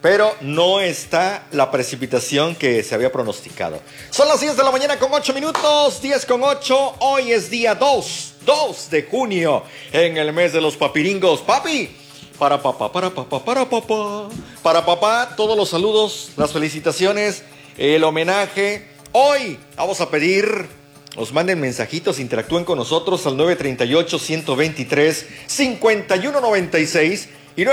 pero no está la precipitación que se había pronosticado. Son las 10 de la mañana con 8 minutos, 10 con 8. Hoy es día 2 de junio, en el mes de los papiringos. Papi, para papá, todos los saludos, las felicitaciones, el homenaje. Hoy vamos a pedir, nos manden mensajitos, interactúen con nosotros al 938-123-5196 y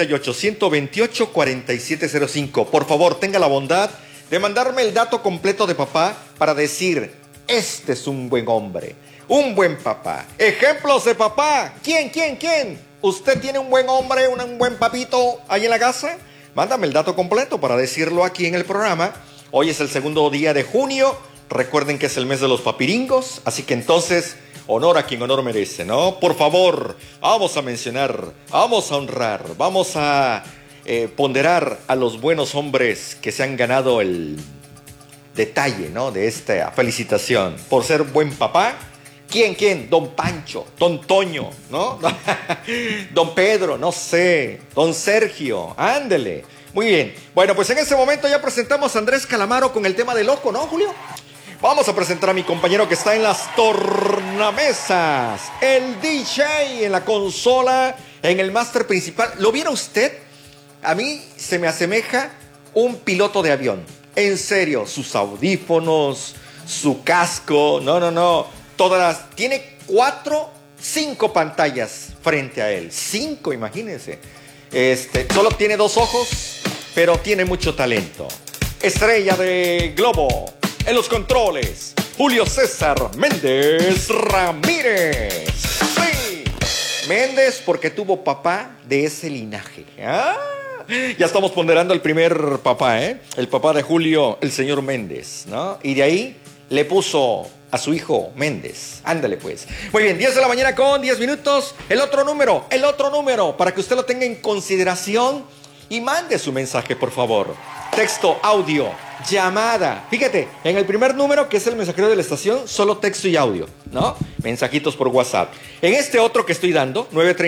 938-128-4705. Por favor, tenga la bondad de mandarme el dato completo de papá para decir, este es un buen hombre, un buen papá. Ejemplos de papá. ¿Quién? ¿Usted tiene un buen hombre, un buen papito ahí en la casa? Mándame el dato completo para decirlo aquí en el programa. Hoy es el segundo día de junio. Recuerden que es el mes de los papiringos, así que entonces, honor a quien honor merece, ¿no? Por favor, vamos a mencionar, vamos a honrar, vamos a ponderar a los buenos hombres que se han ganado el detalle, ¿no? De esta felicitación por ser buen papá. ¿Quién? Don Pancho, Don Toño, ¿no? Don Pedro, no sé, Don Sergio, ándele. Muy bien, bueno, pues en este momento ya presentamos a Andrés Calamaro con el tema de loco, ¿no, Julio? Vamos a presentar a mi compañero que está en las tornamesas, el DJ en la consola, en el máster principal. ¿Lo viera usted? A mí se me asemeja un piloto de avión. En serio, sus audífonos, su casco, no. Tiene 5 pantallas frente a él. 5, imagínense. Solo tiene 2 ojos, pero tiene mucho talento. Estrella de Globo. En los controles, Julio César Méndez Ramírez. Sí, Méndez porque tuvo papá de ese linaje. Ya estamos ponderando el primer papá, el papá de Julio, el señor Méndez, ¿no? Y de ahí le puso a su hijo Méndez. Ándale pues. Muy bien, 10 de la mañana con 10 minutos. El otro número, para que usted lo tenga en consideración y mande su mensaje, por favor. Texto, audio, llamada. Fíjate, en el primer número, que es el mensajero de la estación, solo texto y audio, ¿no? Mensajitos por WhatsApp. En este otro que estoy dando,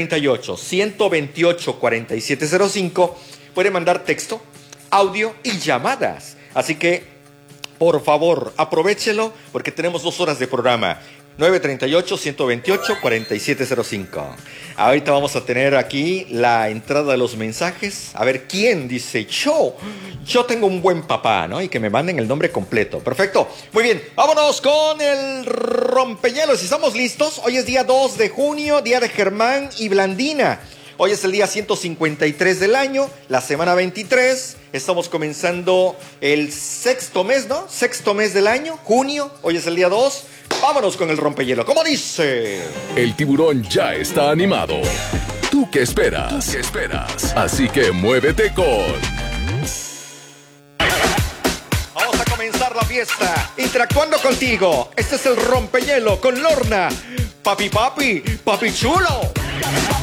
938-128-4705, puede mandar texto, audio y llamadas. Así que, por favor, aprovéchelo porque tenemos 2 horas de programa. 938-128-4705. Ahorita vamos a tener aquí la entrada de los mensajes. A ver quién dice yo tengo un buen papá, ¿no? Y que me manden el nombre completo. Perfecto. Muy bien, vámonos con el rompehielos. Si estamos listos, hoy es día 2 de junio, día de Germán y Blandina. Hoy es el día 153 del año, la semana 23. Estamos comenzando el 6º mes, ¿no? 6º mes del año, junio. Hoy es el día 2. Vámonos con el rompehielo. ¿Cómo dice? El tiburón ya está animado. ¿Tú qué esperas? Así que muévete con... Vamos a comenzar la fiesta interactuando contigo. Este es el rompehielo con Lorna. Papi chulo.